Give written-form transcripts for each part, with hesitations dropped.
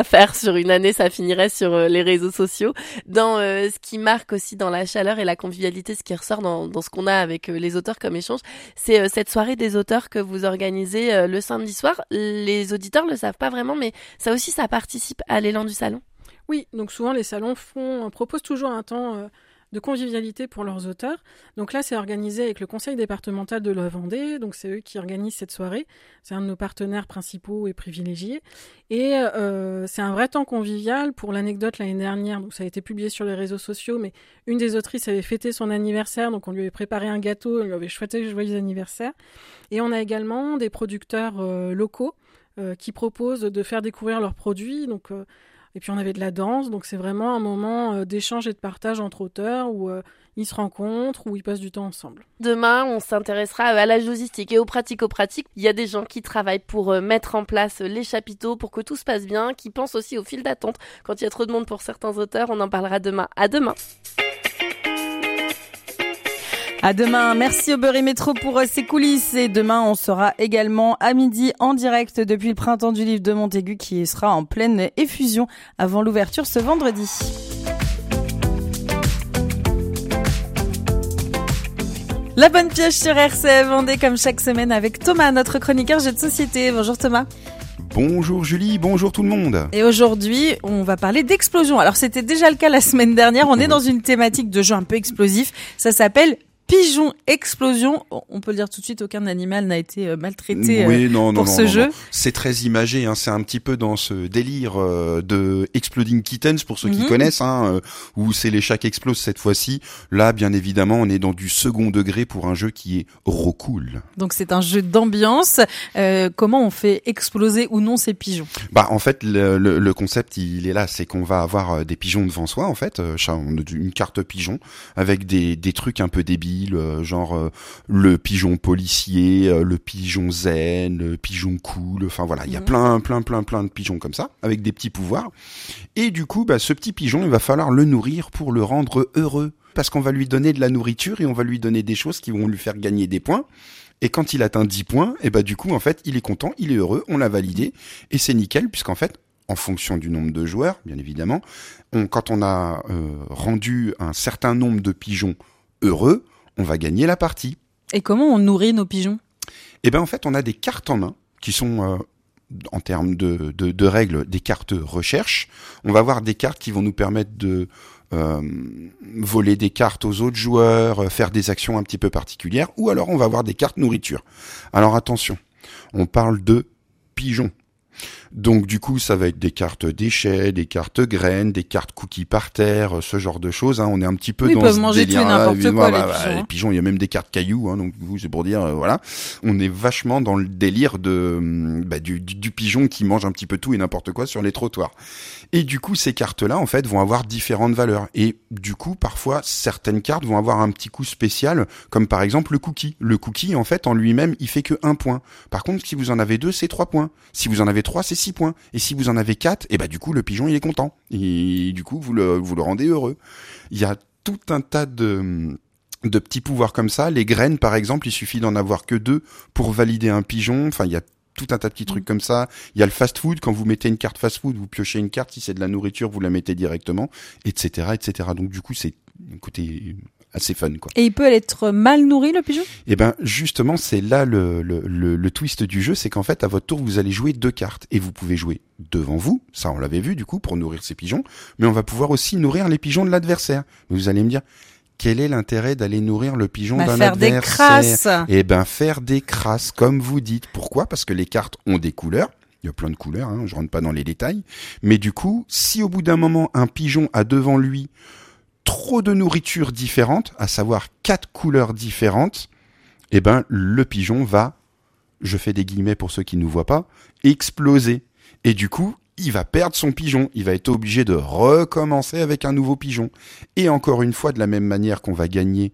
faire sur une année, ça finirait sur les réseaux sociaux. Dans ce qui marque aussi dans la chaleur et la convivialité, ce qui ressort dans ce qu'on a avec les auteurs comme échange, c'est cette soirée des auteurs que vous organisez le samedi soir. Les auditeurs le savent pas vraiment, mais ça aussi, ça participe à l'élan du salon. Oui, donc souvent les salons proposent toujours un temps de convivialité pour leurs auteurs. Donc là, c'est organisé avec le conseil départemental de la Vendée. Donc c'est eux qui organisent cette soirée. C'est un de nos partenaires principaux et privilégiés. Et c'est un vrai temps convivial. Pour l'anecdote, l'année dernière, donc ça a été publié sur les réseaux sociaux, mais une des autrices avait fêté son anniversaire. Donc on lui avait préparé un gâteau, on lui avait souhaité joyeux anniversaire. Et on a également des producteurs locaux qui proposent de faire découvrir leurs produits. Donc et puis on avait de la danse, donc c'est vraiment un moment d'échange et de partage entre auteurs où ils se rencontrent, où ils passent du temps ensemble. Demain, on s'intéressera à la logistique et aux pratico-pratiques. Il y a des gens qui travaillent pour mettre en place les chapiteaux pour que tout se passe bien, qui pensent aussi au fil d'attente. Quand il y a trop de monde pour certains auteurs, on en parlera demain. À demain. À demain, merci au Beurre Métro pour ces coulisses. Et demain, on sera également à midi en direct depuis le Printemps du Livre de Montaigu qui sera en pleine effusion avant l'ouverture ce vendredi. La bonne pioche sur RCF Vendée comme chaque semaine avec Thomas, notre chroniqueur jeu de société. Bonjour Thomas. Bonjour Julie, bonjour tout le monde. Et aujourd'hui, on va parler d'explosion. Alors c'était déjà le cas la semaine dernière, on est dans une thématique de jeu un peu explosif. Ça s'appelle Pigeon Explosion. On peut le dire tout de suite, aucun animal n'a été maltraité pour ce jeu. Non. C'est très imagé, hein. C'est un petit peu dans ce délire de Exploding Kittens pour ceux qui connaissent, où c'est les chats qui explosent cette fois-ci. Là, bien évidemment, on est dans du second degré pour un jeu qui est cool. Donc c'est un jeu d'ambiance. Comment on fait exploser ou non ces pigeons ? En fait, le concept, il est là, c'est qu'on va avoir des pigeons devant soi, en fait. On a une carte pigeon avec des trucs un peu débiles. Genre le pigeon policier, le pigeon zen, le pigeon cool, enfin voilà, il y a plein de pigeons comme ça, avec des petits pouvoirs. Et du coup, ce petit pigeon, il va falloir le nourrir pour le rendre heureux. Parce qu'on va lui donner de la nourriture et on va lui donner des choses qui vont lui faire gagner des points. Et quand il atteint 10 points, et du coup, en fait, il est content, il est heureux, on l'a validé. Et c'est nickel, puisqu'en fait, en fonction du nombre de joueurs, bien évidemment, quand on a rendu un certain nombre de pigeons heureux, on va gagner la partie. Et comment on nourrit nos pigeons ? En fait, on a des cartes en main qui sont, en termes de règles, des cartes recherche. On va avoir des cartes qui vont nous permettre de voler des cartes aux autres joueurs, faire des actions un petit peu particulières, ou alors on va avoir des cartes nourriture. Alors attention, on parle de pigeons. Donc du coup, ça va être des cartes déchets, des cartes graines, des cartes cookies par terre, ce genre de choses. On est un petit peu dans peuvent ce manger délire. Tout et n'importe quoi, les pigeons, il y a même des cartes cailloux. Donc du coup, c'est pour dire, voilà, on est vachement dans le délire du pigeon qui mange un petit peu tout et n'importe quoi sur les trottoirs. Et du coup, ces cartes-là, en fait, vont avoir différentes valeurs. Et du coup, parfois, certaines cartes vont avoir un petit coup spécial, comme par exemple le cookie. Le cookie, en fait, en lui-même, il fait que 1 point. Par contre, si vous en avez 2, c'est 3 points. Si vous en avez 3, c'est 6 points. Et si vous en avez 4, du coup, le pigeon, il est content. Et du coup, vous le rendez heureux. Il y a tout un tas de petits pouvoirs comme ça. Les graines, par exemple, il suffit d'en avoir que 2 pour valider un pigeon. Enfin, il y a tout un tas de petits trucs comme ça. Il y a le fast-food. Quand vous mettez une carte fast-food, vous piochez une carte. Si c'est de la nourriture, vous la mettez directement, etc., etc. Donc, du coup, c'est un côté assez fun, quoi. Et il peut être mal nourri, le pigeon ? Justement, c'est là le twist du jeu, c'est qu'en fait, à votre tour, vous allez jouer 2 cartes. Et vous pouvez jouer devant vous. Ça, on l'avait vu, du coup, pour nourrir ces pigeons. Mais on va pouvoir aussi nourrir les pigeons de l'adversaire. Vous allez me dire, quel est l'intérêt d'aller nourrir le pigeon d'un faire adversaire ? Des crasses. Faire des crasses, comme vous dites. Pourquoi ? Parce que les cartes ont des couleurs. Il y a plein de couleurs, je rentre pas dans les détails. Mais du coup, si au bout d'un moment, un pigeon a devant lui trop de nourriture différente, à savoir 4 couleurs différentes, le pigeon va, je fais des guillemets pour ceux qui ne nous voient pas, exploser. Et du coup, il va perdre son pigeon. Il va être obligé de recommencer avec un nouveau pigeon. Et encore une fois, de la même manière qu'on va gagner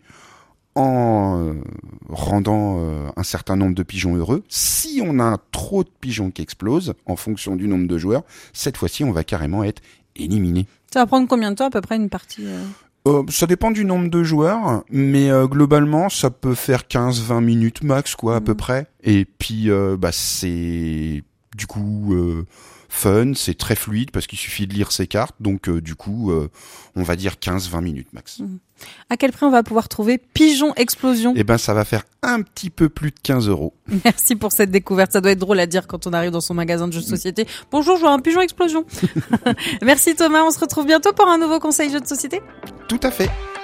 en rendant un certain nombre de pigeons heureux, si on a trop de pigeons qui explosent, en fonction du nombre de joueurs, cette fois-ci, on va carrément être éliminé. Ça va prendre combien de temps à peu près une partie Ça dépend du nombre de joueurs, mais globalement, ça peut faire 15-20 minutes max, quoi, à peu près. Et puis, c'est du coup fun, c'est très fluide parce qu'il suffit de lire ses cartes. Donc du coup, on va dire 15-20 minutes max. À quel prix on va pouvoir trouver Pigeon Explosion? Eh ben, ça va faire un petit peu plus de 15 €. Merci pour cette découverte. Ça doit être drôle à dire quand on arrive dans son magasin de jeux de société. Bonjour, je vois un Pigeon Explosion. Merci Thomas. On se retrouve bientôt pour un nouveau conseil jeux de société. Tout à fait.